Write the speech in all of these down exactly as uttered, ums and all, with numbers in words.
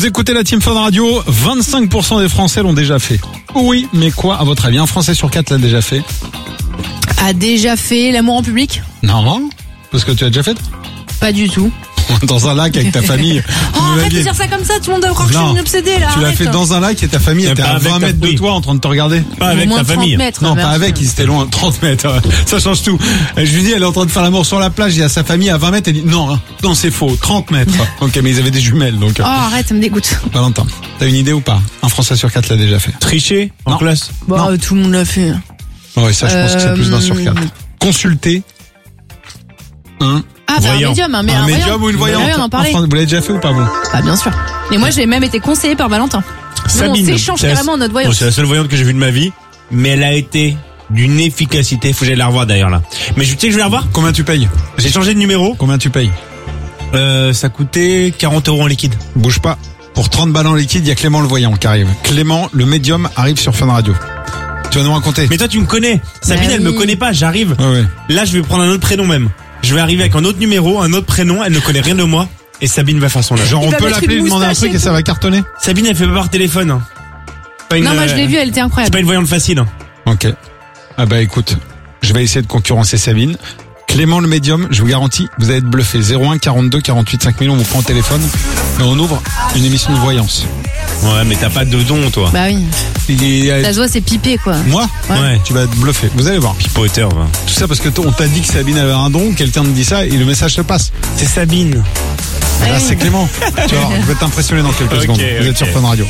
Vous écoutez la Team Fun Radio, vingt-cinq pour cent des Français l'ont déjà fait. Oui, mais quoi à votre avis? Un Français sur quatre l'a déjà fait? A déjà fait l'amour en public? Non, parce que tu as déjà fait? Pas du tout. Dans un lac avec ta famille. Oh, arrête de dire ça comme ça, tout le monde doit croire que je suis une obsédée là. Tu l'as arrête. fait dans un lac et ta famille était à vingt mètres de toi en train de te regarder. Pas avec Au moins ta trente famille. mètres, Non, bien pas sûr. avec, ils étaient loin, trente mètres. Ça change tout. Et je lui dis, elle est en train de faire l'amour sur la plage, il y a sa famille à vingt mètres, elle dit, non, hein, non, c'est faux, trente mètres. Ok, mais ils avaient des jumelles, donc. Oh, arrête, ça me dégoûte. Valentin, t'as une idée ou pas? Un Français sur quatre l'a déjà fait. Tricher en Non. classe. Bon, Non. euh, tout le monde l'a fait. Ouais, ça, je pense que c'est plus d'un sur Euh, quatre. Consulter un, Ah, bah, un Voyant. médium, hein, mais un un, médium voyant. ou une voyante. Ouais, on en parlait. Enfin, vous l'avez déjà fait ou pas, vous? Ah, bien sûr. Et moi, j'ai même été conseillée par Valentin. Nous, on Sabine. s'échange C'est la- carrément notre Bon, voyance. c'est la seule voyante que j'ai vue de ma vie, mais elle a été d'une efficacité. Faut que j'aille la revoir d'ailleurs là. Mais je sais que je vais la revoir. Combien tu payes? J'ai changé de numéro. Combien tu payes? Euh, ça coûtait quarante euros en liquide. Bouge pas. Pour trente balles en liquide, il y a Clément le voyant qui arrive. Clément, le médium, arrive sur Fun Radio. Tu vas nous raconter? Mais toi, tu me connais. Sabine, Bah elle me oui. connaît pas. J'arrive. Ouais, ouais. Là, je vais prendre un autre prénom même. Je vais arriver avec un autre numéro, un autre prénom. Elle ne connaît rien de moi. Et Sabine va faire son âge. Genre, Il on va peut mettre l'appeler, une lui demander un moustache truc et et ça tout. va cartonner? Sabine, elle fait pas par téléphone. hein. Pas une, Non, moi, je l'ai euh, vue, elle était C'est incroyable. pas une voyante facile. hein. Ok. Ah bah écoute, je vais essayer de concurrencer Sabine. Clément le médium, je vous garantis, vous allez être bluffé. zéro un quarante-deux quarante-huit cinq mille, on vous prend au téléphone et on ouvre une émission de voyance. Ouais, mais t'as pas de don, toi. Bah oui. Et, euh, Ça se voit, c'est pipé, quoi. moi, Ouais. tu vas être bluffé. Vous allez voir. Potter, va. Tout ça parce que t- on t'a dit que Sabine avait un don, quelqu'un te dit ça et le message se passe. C'est Sabine. Et là, c'est Clément. Tu vois, je vais t'impressionner dans quelques Ok, secondes. Vous êtes ok. sur Fun Radio.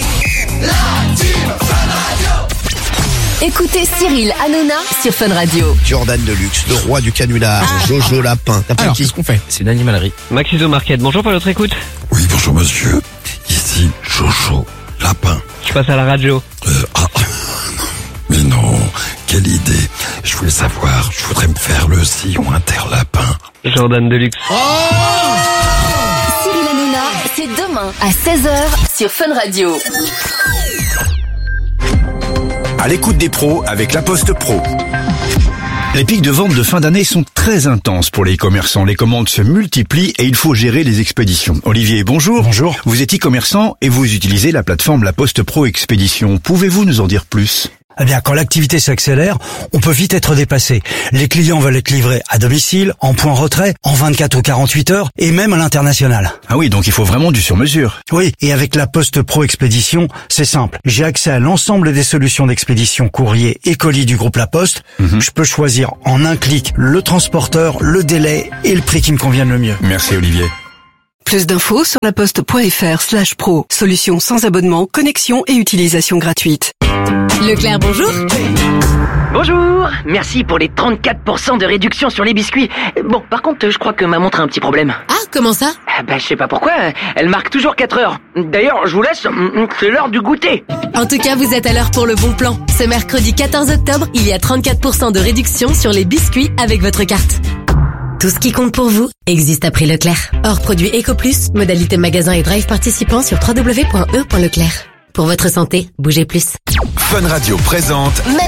Écoutez Cyril Hanouna sur Fun Radio. Jordan Deluxe, le roi du canular, Jojo Lapin. T'as pas Alors, qui Qu'est-ce qu'on fait? C'est une animalerie. Maxiso Market, bonjour pour votre écoute. Oui, bonjour monsieur. Ici, Jojo Lapin. Je passe à la radio. Euh, ah, non. Mais non, quelle idée. Je voulais savoir, je voudrais me faire le sillon interlapin. Jordan Deluxe. Cyril Hanouna, c'est demain à seize heures sur Fun Radio. À l'écoute des pros avec La Poste Pro. Les pics de vente de fin d'année sont très intenses pour les commerçants. Les commandes se multiplient et il faut gérer les expéditions. Olivier, bonjour. Bonjour. Vous êtes e-commerçant et vous utilisez la plateforme La Poste Pro Expédition. Pouvez-vous nous en dire plus ? Eh bien, quand l'activité s'accélère, on peut vite être dépassé. Les clients veulent être livrés à domicile, en point retrait, en vingt-quatre ou quarante-huit heures, et même à l'international. Ah oui, donc il faut vraiment du sur-mesure. Oui, et avec la Poste Pro Expédition, c'est simple. J'ai accès à l'ensemble des solutions d'expédition courrier et colis du groupe La Poste. Mhm. Je peux choisir en un clic le transporteur, le délai et le prix qui me convienne le mieux. Merci Olivier. Plus d'infos sur laposte.fr slash pro. Solution sans abonnement, connexion et utilisation gratuite. Leclerc, bonjour. Bonjour, merci pour les trente-quatre pour cent de réduction sur les biscuits. Bon, par contre, je crois que ma montre a un petit problème. Ah, comment ça? Ah bah, je sais pas pourquoi, elle marque toujours quatre heures. D'ailleurs, je vous laisse, c'est l'heure du goûter. En tout cas, vous êtes à l'heure pour le bon plan. Ce mercredi quatorze octobre, il y a trente-quatre pour cent de réduction sur les biscuits avec votre carte. Tout ce qui compte pour vous existe à prix Leclerc. Hors produit EcoPlus, modalité magasin et drive participant sur w w w point e point leclerc. Pour votre santé, bougez plus. Fun Radio présente Même